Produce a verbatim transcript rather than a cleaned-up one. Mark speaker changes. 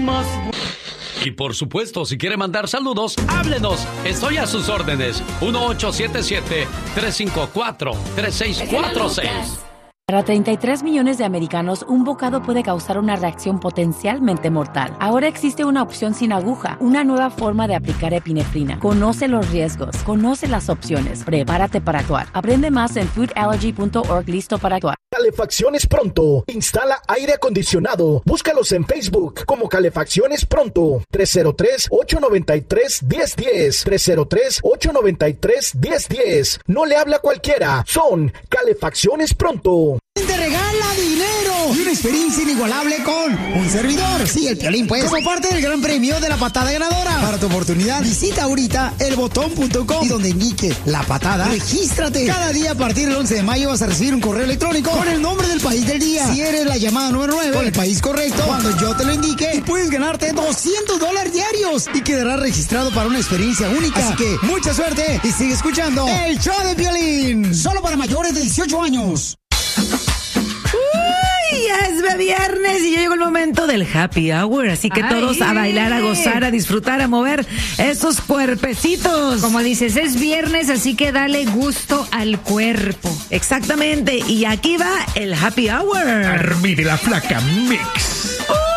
Speaker 1: más...
Speaker 2: Y por supuesto, si quiere mandar saludos, háblenos. Estoy a sus órdenes. uno ocho siete siete, tres cinco cuatro, tres seis cuatro seis.
Speaker 3: Para treinta y tres millones de americanos, un bocado puede causar una reacción potencialmente mortal. Ahora existe una opción sin aguja, una nueva forma de aplicar epinefrina. Conoce los riesgos, conoce las opciones, prepárate para actuar. Aprende más en food allergy punto org. Listo para actuar.
Speaker 4: Calefacciones Pronto. Instala aire acondicionado. Búscalos en Facebook como Calefacciones Pronto. tres cero tres, ocho nueve tres, uno cero uno cero. tres cero tres, ocho nueve tres, uno cero uno cero. No le habla cualquiera. Son Calefacciones Pronto.
Speaker 5: Te regala dinero y una experiencia inigualable con un servidor. Sí, el Piolín, pues. Como parte del gran premio de la patada ganadora. Para tu oportunidad, visita ahorita el botón punto com y donde indique la patada, regístrate. Cada día a partir del once de mayo vas a recibir un correo electrónico con el nombre del país del día. Si eres la llamada número nueve con el país correcto, cuando yo te lo indique, puedes ganarte doscientos dólares diarios y quedarás registrado para una experiencia única. Así que mucha suerte y sigue escuchando el show de Piolín. Solo para mayores de dieciocho años.
Speaker 6: Uy, ya es viernes y ya llegó el momento del happy hour, así que Ay. todos a bailar, a gozar, a disfrutar, a mover esos cuerpecitos.
Speaker 7: Como dices, es viernes, así que dale gusto al cuerpo.
Speaker 6: Exactamente, y aquí va el happy hour.
Speaker 8: Armide la Flaca Mix.